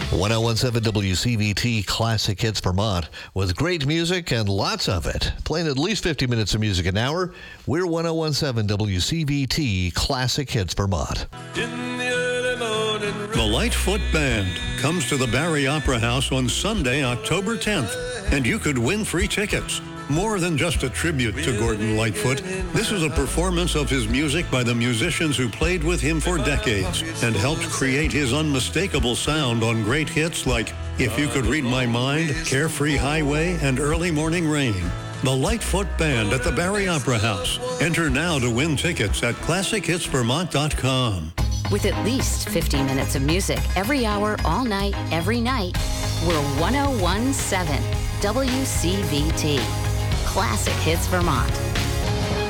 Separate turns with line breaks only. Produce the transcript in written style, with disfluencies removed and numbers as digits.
1017 WCVT Classic Hits Vermont with great music and lots of it. Playing at least 50 minutes of music an hour. We're 1017 WCVT Classic Hits Vermont.
The Lightfoot Band comes to the Barry Opera House on Sunday, October 10th, and you could win free tickets. More than just a tribute to Gordon Lightfoot, this is a performance of his music by the musicians who played with him for decades and helped create his unmistakable sound on great hits like If You Could Read My Mind, Carefree Highway, and Early Morning Rain. The Lightfoot Band at the Barry Opera House. Enter now to win tickets at ClassicHitsVermont.com.
With at least 50 minutes of music every hour, all night, every night, we're 1017 WCVT. Classic Hits Vermont.